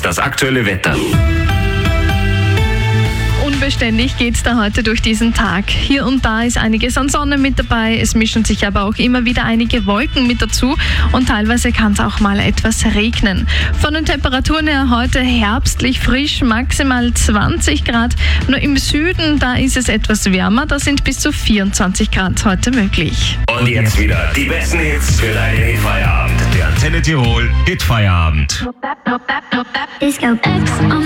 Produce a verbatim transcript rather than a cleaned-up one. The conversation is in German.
das aktuelle Wetter. Unbeständig geht's da heute durch diesen Tag. Hier und da ist einiges an Sonne mit dabei, es mischen sich aber auch immer wieder einige Wolken mit dazu und teilweise kann es auch mal etwas regnen. Von den Temperaturen her heute herbstlich frisch, maximal zwanzig Grad. Nur im Süden, da ist es etwas wärmer, da sind bis zu vierundzwanzig Grad heute möglich. Und jetzt wieder die besten Hits für deinen Hitfeierabend. Der Antenne Tirol Hitfeierabend. Disco X on